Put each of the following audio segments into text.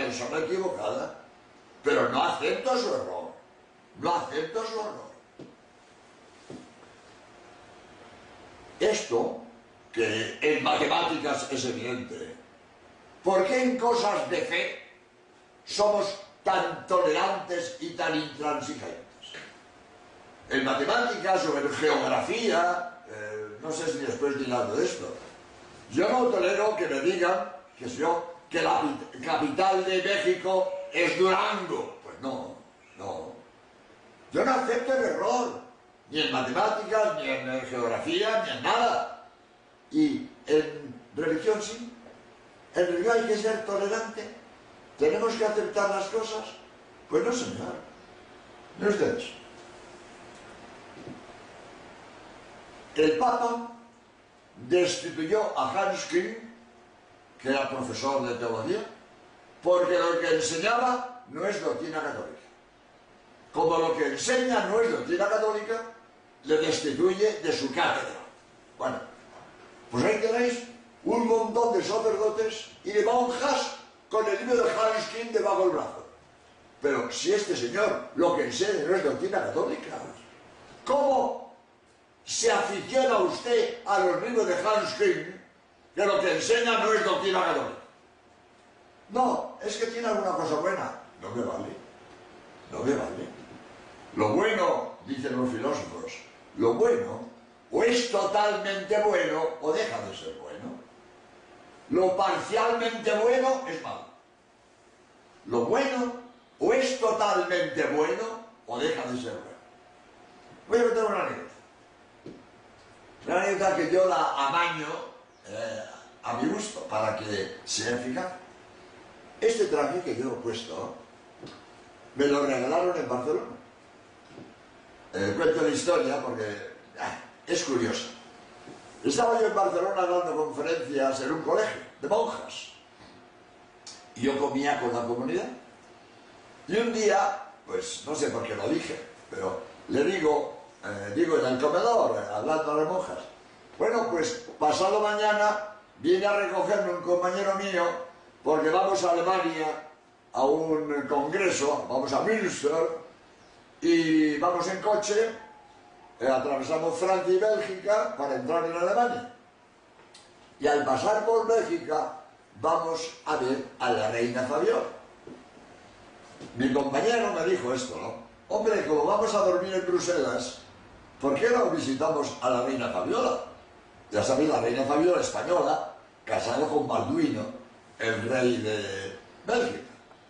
persona equivocada, pero no acepto su error. No acepto su error. Esto, que en matemáticas es evidente, ¿por qué en cosas de fe somos tan tolerantes y tan intransigentes? En matemáticas o en geografía, no sé si después dirán de esto. Yo no tolero que me digan que la capital de México es Durango. Pues no. Yo no acepto el error, ni en matemáticas, ni en geografía, ni en nada. Y en religión sí. En religión hay que ser tolerante. ¿Tenemos que aceptar las cosas? Pues no, señor. ¿No ustedes? El Papa destituyó a Hans Küng, que era profesor de teología, porque lo que enseñaba no es doctrina católica. Como lo que enseña no es doctrina católica, le destituye de su cátedra. Bueno, pues ahí tenéis un montón de sacerdotes y de monjas con el libro de Hans Küng debajo del brazo. Pero si este señor lo que enseña no es doctrina católica, ¿cómo se aficiona usted a los libros de Hans Küng, que lo que enseña no es doctrina católica? No, es que tiene alguna cosa buena. No me vale. No me vale. Lo bueno, dicen los filósofos, lo bueno o es totalmente bueno o deja de ser bueno. Lo parcialmente bueno es malo. Lo bueno o es totalmente bueno o deja de ser bueno. Voy a contar una anécdota. Una anécdota que yo la amaño a mi gusto para que sea eficaz. Este traje que yo he puesto me lo regalaron en Barcelona. Cuento la historia porque es curiosa. Estaba yo en Barcelona dando conferencias en un colegio de monjas y yo comía con la comunidad y un día, pues no sé por qué lo dije, pero le digo en el comedor, hablando a las monjas, bueno, pues pasado mañana viene a recogerme un compañero mío porque vamos a Alemania a un congreso, vamos a Münster y vamos en coche, atravesamos Francia y Bélgica para entrar en Alemania. Y al pasar por Bélgica vamos a ver a la reina Fabiola. Mi compañero me dijo esto, ¿no? Hombre, como vamos a dormir en Bruselas, ¿por qué no visitamos a la reina Fabiola? Ya sabéis, la reina Fabiola española, casada con Balduino, el rey de Bélgica.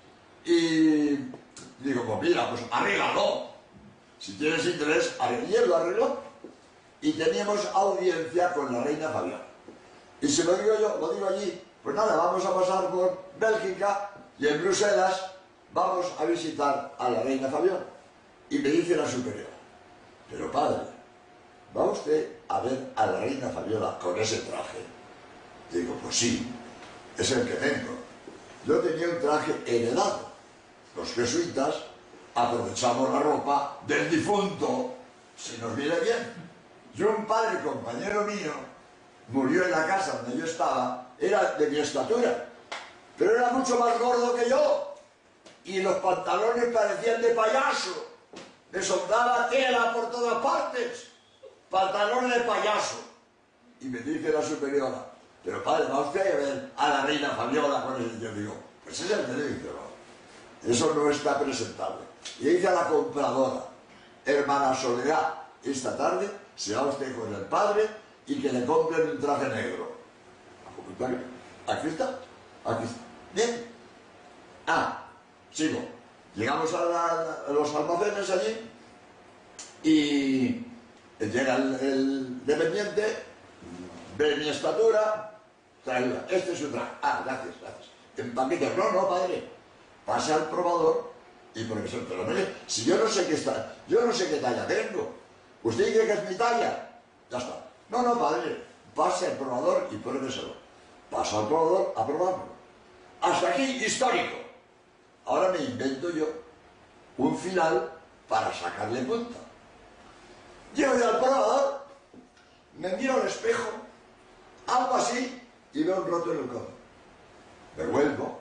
Y digo, pues mira, pues arréglalo. Si tienes interés, y él lo arregló. Y teníamos audiencia con la reina Fabiola. Y se lo digo yo, lo digo allí, pues nada, vamos a pasar por Bélgica y en Bruselas vamos a visitar a la reina Fabiola. Y me dice la superiora, pero padre, ¿va usted a ver a la reina Fabiola con ese traje? Digo, pues sí, es el que tengo. Yo tenía un traje heredado. Los jesuitas aprovechamos la ropa del difunto si nos viene bien. Yo, un padre compañero mío, murió en la casa donde yo estaba, era de mi estatura, pero era mucho más gordo que yo y los pantalones parecían de payaso, me soldaba tela por todas partes, pantalones de payaso. Y me dice la superiora, pero padre, ¿va usted a ver a la reina Fabiola con ese? Yo digo, pues es el que le dice, no, eso no está presentable. Y dice a la compradora, hermana Soledad, esta tarde se va usted con el padre y que le compren un traje negro. Aquí está, aquí está. Bien. Sigo. Llegamos a los almacenes allí y llega el dependiente, ve mi estatura, trae, este es su traje. Gracias. Empaquete. No, padre. Pase al probador y profesor, pero mire, si yo no sé qué talla tengo. ¿Usted dice que es mi talla? Ya está. No, padre, pase al probador y pruébeselo. Paso al probador a probarlo. Hasta aquí, histórico. Ahora me invento yo un final para sacarle punta. Llego yo al probador, me miro al espejo, algo así, y veo un roto en el codo. Me vuelvo,